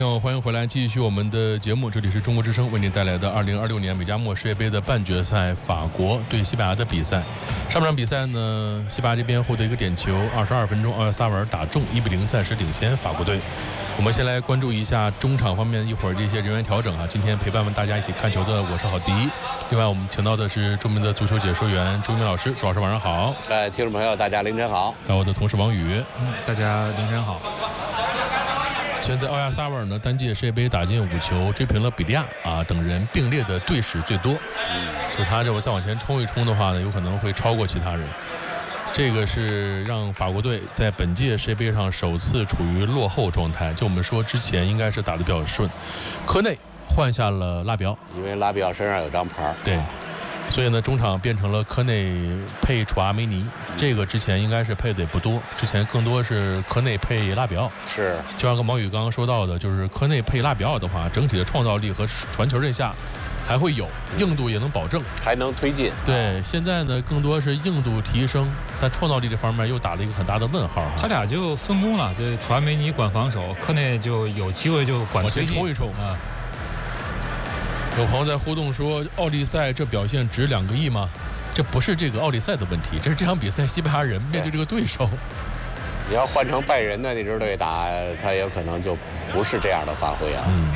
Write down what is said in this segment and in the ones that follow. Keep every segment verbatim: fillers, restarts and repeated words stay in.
欢迎回来，继续我们的节目。这里是中国之声为您带来的二零二六年美加墨世界杯的半决赛，法国对西班牙的比赛。上半场比赛呢，西班牙这边获得一个点球，二十二分钟，奥亚萨瓦尔打中，一比零暂时领先法国队。我们先来关注一下中场方面，一会儿这些人员调整啊。今天陪伴大家一起看球的我是郝迪，另外我们请到的是著名的足球解说员朱明老师，朱老师晚上好。 呃，听众朋友大家凌晨好。 还有我的同事王宇， 嗯，大家凌晨好。 现在奥亚萨瓦尔呢单届世界杯打进五球，追平了比利亚啊等人并列的队史最多。嗯，就他这我再往前冲一冲的话呢，有可能会超过其他人。这个是让法国队在本届世界杯上首次处于落后状态。就我们说之前应该是打得比较顺，科内换下了拉比奥， 因为拉比奥身上有张牌。 对。所以呢，中场变成了科内配楚阿梅尼，这个之前应该是配的也不多，之前更多是科内配拉比奥。 是， 就像跟毛宇刚刚说到的，就是科内配拉比奥的话，整体的创造力和传球阵下还会有，硬度也能保证， 还能推进。 对，现在呢更多是硬度提升，但创造力这方面又打了一个很大的问号。 他俩就分工了，这楚阿梅尼管防守，科内就有机会就管推进， 冲一冲啊。 有朋友在互动说，奥利赛这表现值两个亿吗？这不是这个奥利赛的问题，这是这场比赛西班牙人面对这个对手。 你要换成拜仁的那支队打，他有可能就不是这样的发挥啊。 嗯。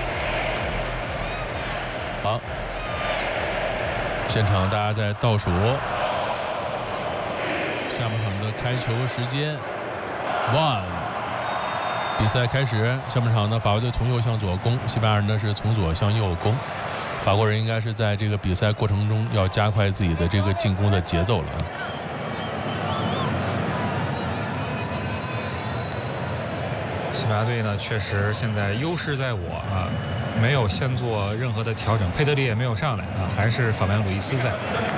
好，现场大家在倒数下半场的开球时间 ，one。比赛开始，下半场呢，法国队从右向左攻，西班牙人呢是从左向右攻。法国人应该是在这个比赛过程中要加快自己的这个进攻的节奏了。 西班牙队呢，确实现在优势在我啊，没有先做任何的调整，佩德里也没有上来啊，还是法曼鲁伊斯在。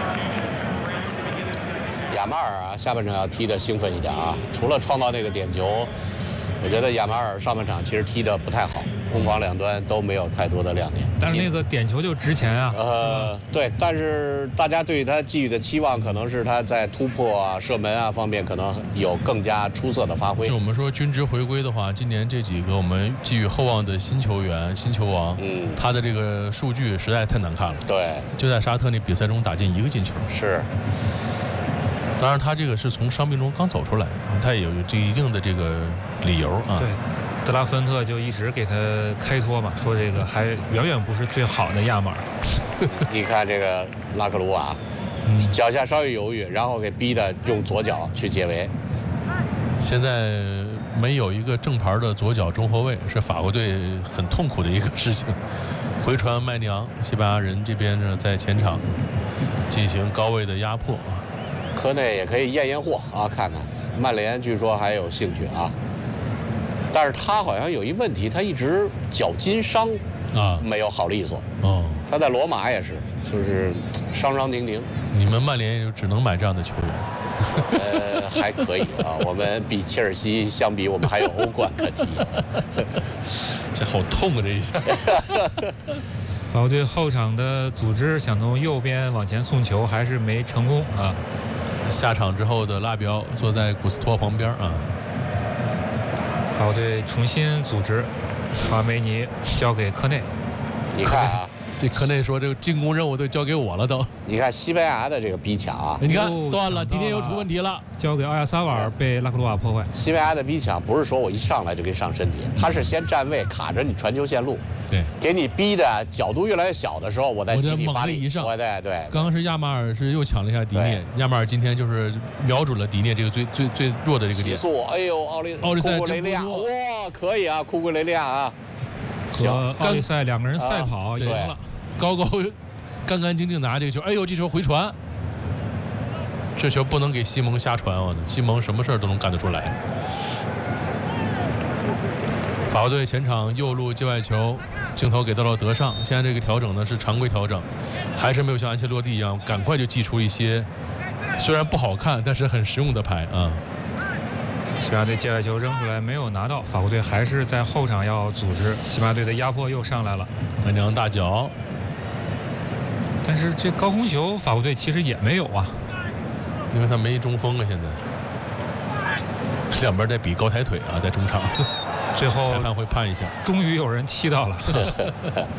亚马尔啊，下半场要踢得兴奋一点啊，除了创造那个点球。我觉得亚马尔上半场其实踢得不太好，攻防两端都没有太多的亮点。 但是那个点球就值钱啊。 呃，对，但是大家对他寄予的期望可能是他在突破啊、射门啊方面可能有更加出色的发挥。 就我们说均值回归的话，今年这几个我们寄予厚望的新球员、新球王，嗯，他的这个数据实在太难看了。 对， 就在沙特那比赛中打进一个进球。 是。 当然，他这个是从伤病中刚走出来，他也有这一定的这个理由啊。 对，德拉芬特就一直给他开脱嘛，说这个还远远不是最好的亚马尔。 你看这个拉克鲁瓦，嗯、脚下稍微犹豫，然后给逼的用左脚去解围。 现在没有一个正牌的左脚中后卫，是法国队很痛苦的一个事情。回传麦尼昂，西班牙人这边呢在前场进行高位的压迫。 科内也可以验验货啊，看看曼联据说还有兴趣啊，但是他好像有一问题，他一直脚筋伤啊，没有好利索。哦，他在罗马也是，就是伤伤停停。 你们曼联也就只能买这样的球员？ 呃，还可以啊，我们比切尔西相比，我们还有欧冠可踢。 这好痛啊！这一下。 法国队后场的组织想从右边往前送球，还是没成功啊。 下场之后的拉比奥坐在古斯托旁边啊。 法国队重新组织，法梅尼交给科内。 你看啊， 这科内说这个进攻任务都交给我了都。 你看西班牙的这个逼抢啊， 你看断了，今天又出问题了， 交给奥亚萨瓦尔被拉克鲁瓦破坏。 西班牙的逼抢不是说我一上来就给你上身体，他是先站位卡着你传球线路。 对， 给你逼的角度越来越小的时候，我再集体发力一上。 我对对。 刚刚是亚马尔是又抢了一下迪涅，亚马尔今天就是瞄准了迪涅这个最最最弱的这个点。 起速，哎呦，奥利奥利赛库雷利亚，哇，可以啊，库库雷利亚啊。 和奥利赛两个人赛跑赢了， 高高干干净净拿这个球，哎呦，这球回传，这球不能给西蒙瞎传啊！西蒙什么事儿都能干得出来。法国队前场右路界外球，镜头给到了德尚。现在这个调整呢是常规调整，还是没有像安切洛蒂一样赶快就祭出一些虽然不好看但是很实用的牌啊。 西班牙队界外球扔出来没有拿到，法国队还是在后场要组织。西班牙队的压迫又上来了， 麦尼昂大脚， 但是这高空球法国队其实也没有啊， 因为他没中锋啊，现在两边在比高抬腿啊，在中场。 最后裁判会判一下， 终于有人踢到了。